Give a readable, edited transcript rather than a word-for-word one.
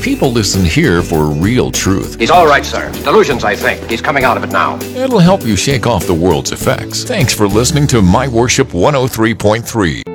People listen here for real truth. He's all right, sir. Delusions, I think. He's coming out of it now. It'll help you shake off the world's effects. Thanks for listening to My Worship 103.3.